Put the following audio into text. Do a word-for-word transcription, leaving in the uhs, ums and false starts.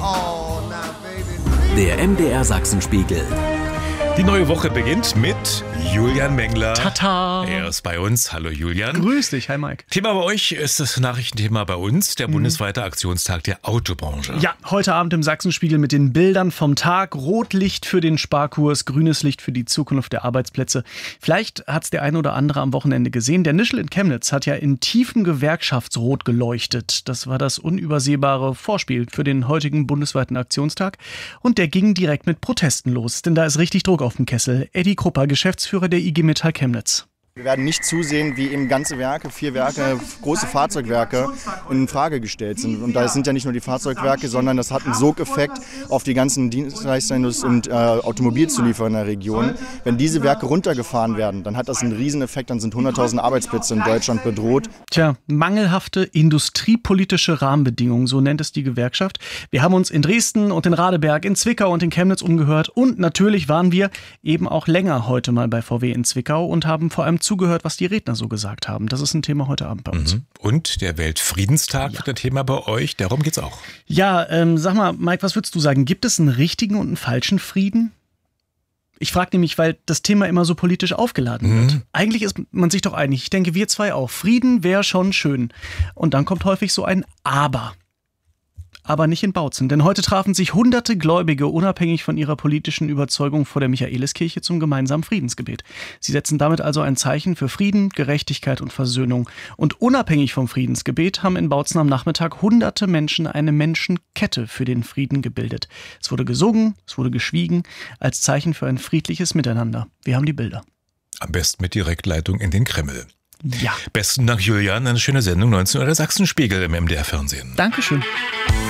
Der M D R Sachsenspiegel. Die neue Woche beginnt mit Julian Mengler. Tata! Er ist bei uns. Hallo Julian. Grüß dich, hi Mike. Thema bei euch ist das Nachrichtenthema bei uns, der mhm. bundesweite Aktionstag der Autobranche. Ja, heute Abend im Sachsenspiegel mit den Bildern vom Tag. Rotlicht für den Sparkurs, grünes Licht für die Zukunft der Arbeitsplätze. Vielleicht hat es der eine oder andere am Wochenende gesehen. Der Nischel in Chemnitz hat ja in tiefem Gewerkschaftsrot geleuchtet. Das war das unübersehbare Vorspiel für den heutigen bundesweiten Aktionstag. Und der ging direkt mit Protesten los, denn da ist richtig Druck auf dem Kessel. Eddie Krupper, Geschäftsführer der I G Metall Chemnitz. Wir werden nicht zusehen, wie eben ganze Werke, vier Werke, große Fahrzeugwerke in Frage gestellt sind. Und da sind ja nicht nur die Fahrzeugwerke, sondern das hat einen Sogeffekt auf die ganzen Dienstleister- und äh, Automobilzulieferer in der Region. Wenn diese Werke runtergefahren werden, dann hat das einen Rieseneffekt, dann sind hunderttausend Arbeitsplätze in Deutschland bedroht. Tja, mangelhafte industriepolitische Rahmenbedingungen, so nennt es die Gewerkschaft. Wir haben uns in Dresden und in Radeberg, in Zwickau und in Chemnitz umgehört. Und natürlich waren wir eben auch länger heute mal bei V W in Zwickau und haben vor allem zugehört, was die Redner so gesagt haben. Das ist ein Thema heute Abend bei uns. Mhm. Und der Weltfriedenstag ja. wird ein Thema bei euch. Darum geht's auch. Ja, ähm, sag mal, Mike, was würdest du sagen? Gibt es einen richtigen und einen falschen Frieden? Ich frage nämlich, weil das Thema immer so politisch aufgeladen wird. Mhm. Eigentlich ist man sich doch einig. Ich denke, wir zwei auch. Frieden wäre schon schön. Und dann kommt häufig so ein Aber. Aber nicht in Bautzen. Denn heute trafen sich hunderte Gläubige unabhängig von ihrer politischen Überzeugung vor der Michaeliskirche zum gemeinsamen Friedensgebet. Sie setzen damit also ein Zeichen für Frieden, Gerechtigkeit und Versöhnung. Und unabhängig vom Friedensgebet haben in Bautzen am Nachmittag hunderte Menschen eine Menschenkette für den Frieden gebildet. Es wurde gesungen, es wurde geschwiegen, als Zeichen für ein friedliches Miteinander. Wir haben die Bilder. Am besten mit Direktleitung in den Kreml. Ja. Besten Dank, Julian. Eine schöne Sendung, neunzehn Uhr der Sachsenspiegel im M D R Fernsehen. Dankeschön.